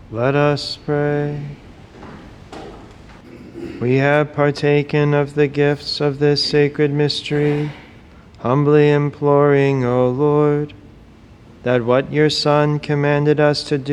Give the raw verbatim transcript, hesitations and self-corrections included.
Let us pray. We have partaken of the gifts of this sacred mystery, humbly imploring, O Lord, that what your Son commanded us to do